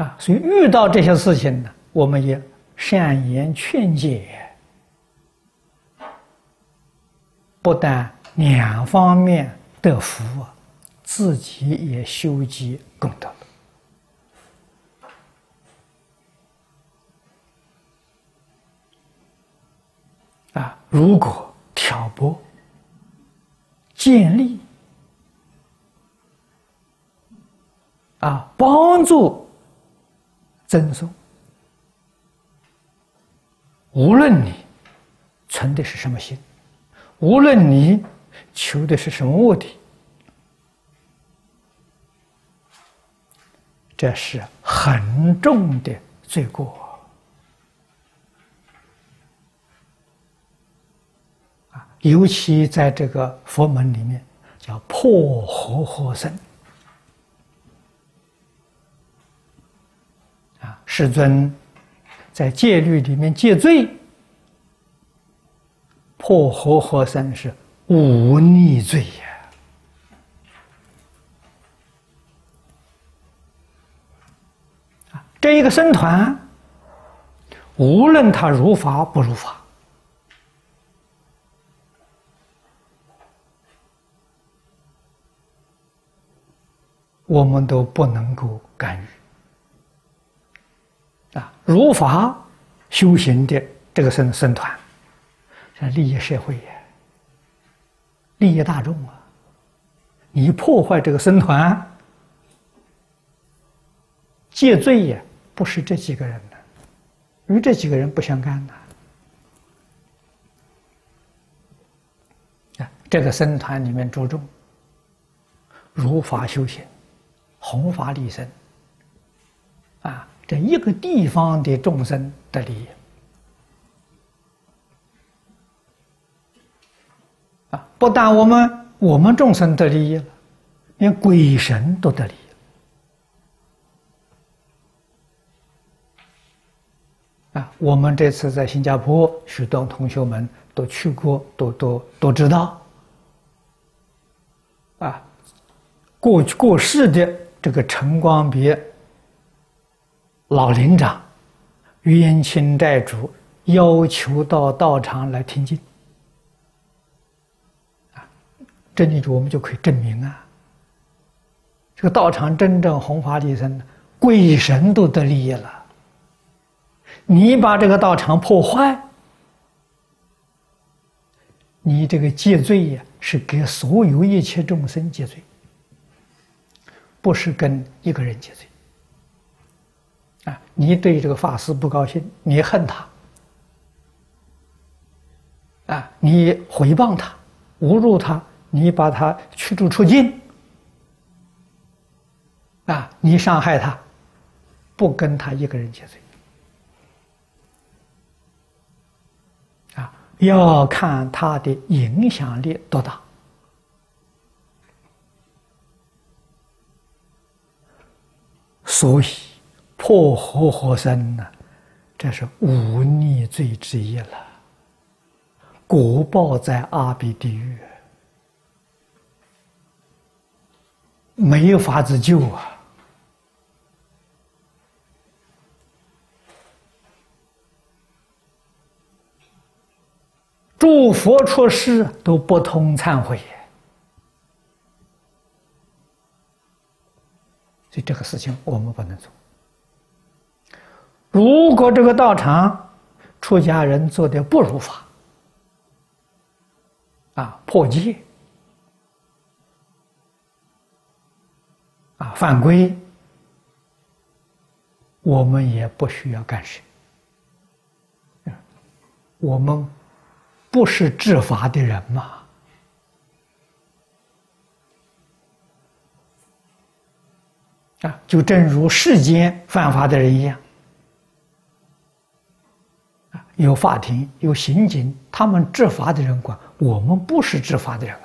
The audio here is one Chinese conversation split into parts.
所以遇到这些事情呢，我们也善言劝解，不但两方面得福，自己也修积功德。如果挑拨、建立帮助赠送，无论你存的是什么心，无论你求的是什么目的，这是很重的罪过。尤其在这个佛门里面，叫破和合僧。世尊在戒律里面戒罪，破和合僧是无逆罪呀。这一个僧团，无论他如法不如法，我们都不能够干预。如法修行的这个僧团，是利益社会呀，利益大众啊！你破坏这个僧团，戒罪呀，不是这几个人的，与这几个人不相干的。这个僧团里面注重如法修行，弘法利生，这一个地方的众生的利益，不但我们众生得利益了，连鬼神都得利益。我们这次在新加坡，许多同学们都去过，都知道，过世的这个陈光别老领长、冤亲债主要求到道场来听经，这里我们就可以证明这个道场真正弘法利生，鬼神都得利益了。你把这个道场破坏，你这个戒罪呀，是给所有一切众生戒罪，不是跟一个人戒罪。你对这个法师不高兴，你恨他，你毁谤他，侮辱他，你把他驱逐出境，你伤害他，不跟他一个人结罪，要看他的影响力多大。所以破和合僧呢，这是无逆罪之一了，果报在阿鼻地狱，没有法子救诸佛出世都不通忏悔，所以这个事情我们不能做。如果这个道场出家人做的不如法，破戒，犯规，我们也不需要干涉。我们不是治法的人嘛，就正如世间犯法的人一样，有法庭有刑警，他们治法的人管，我们不是治法的人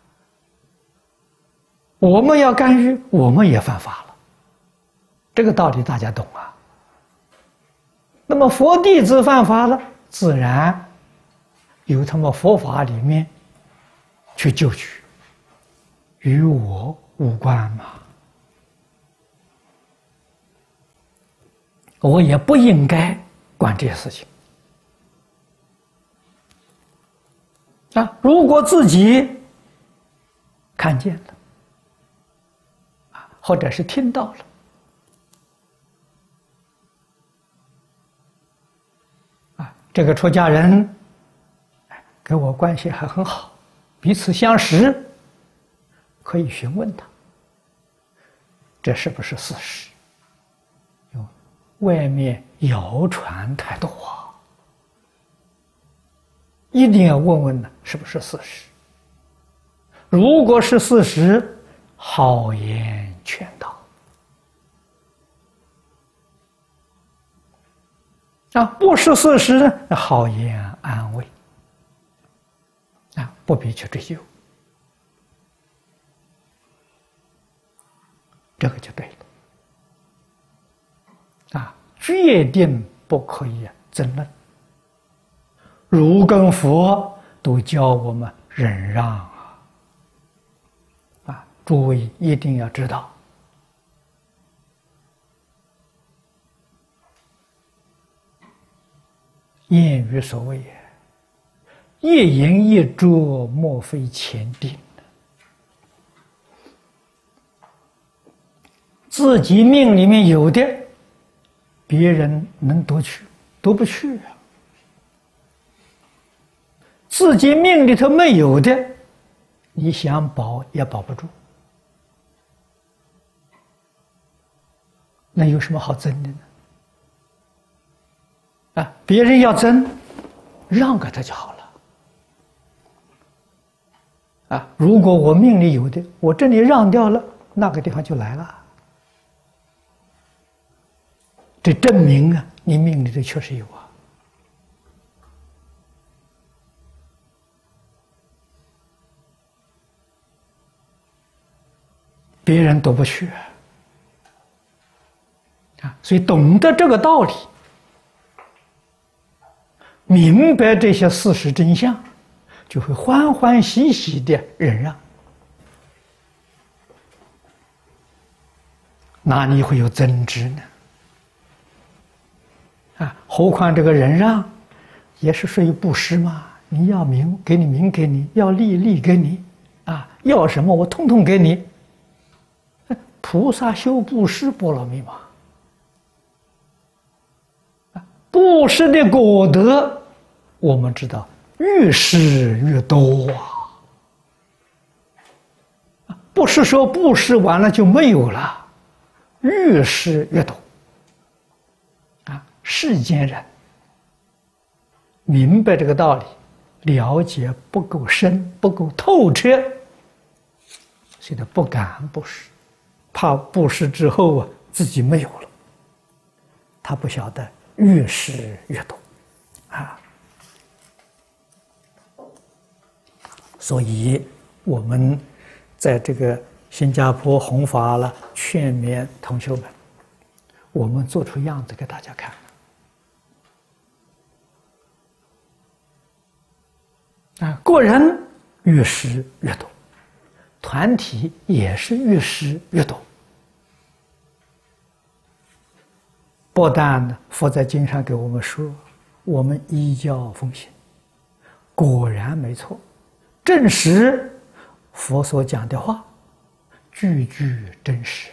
我们要干预，我们也犯法了，这个道理大家懂那么佛弟子犯法了，自然由他们佛法里面去救取，与我无关嘛。 我也不应该管这些事情啊。如果自己看见了啊，或者是听到了啊，这个出家人跟我关系还很好，彼此相识，可以询问他，这是不是事实？外面谣传太多啊，一定要问问呢，是不是事实？如果是事实，好言劝导啊；不是事实呢，好言安慰啊，不必去追究，这个就对了。啊，决定不可以争论。儒跟佛都教我们忍让啊！诸位一定要知道，谚语所谓“一饮一啄，莫非前定”，自己命里面有的，别人能夺去，夺不去啊；自己命里头没有的，你想保也保不住。那有什么好争的呢？啊，别人要争，让给他就好了。啊，如果我命里有的，我这里让掉了，那个地方就来了。这证明啊，你命里头确实有啊。别人都不去啊，所以懂得这个道理，明白这些事实真相，就会欢欢喜喜的忍让，哪里会有争执呢？啊，何况这个忍让也是属于布施嘛。你要名给你名给你，要利利给你，啊，要什么我统统给你。菩萨修布施波罗蜜嘛，布施的果德，我们知道越施越多啊。不是说布施完了就没有了，越施越多。啊，世间人明白这个道理，了解不够深，不够透彻，所以他不敢布施。怕布施之后啊，自己没有了，他不晓得越施越多，啊，所以我们在这个新加坡弘法了，劝勉同学们，我们做出样子给大家看，啊，个人越施越多。团体也是越施越多，不但呢，佛在经上给我们说，我们依教奉行，果然没错，证实佛所讲的话，句句真实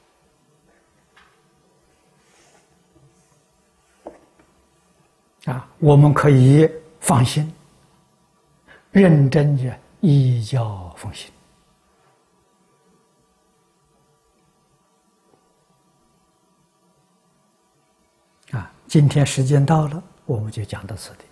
啊！我们可以放心，认真的依教奉行。今天时间到了，我们就讲到此地。